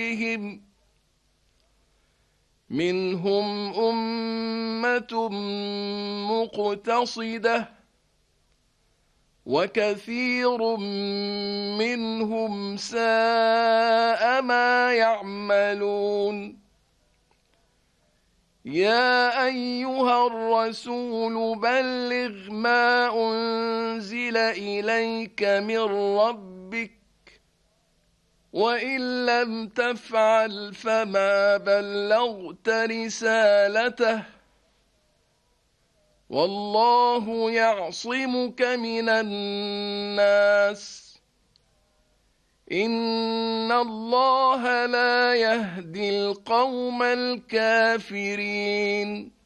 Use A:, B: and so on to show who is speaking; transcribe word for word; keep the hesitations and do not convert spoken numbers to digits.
A: ربهم منهم أمة مقتصدة وكثير منهم ساء ما يعملون يا أيها الرسول بلغ ما أنزل إليك من ربك وإن لم تفعل فما بلغت رسالته والله يعصمك من الناس إن الله لا يهدي القوم الكافرين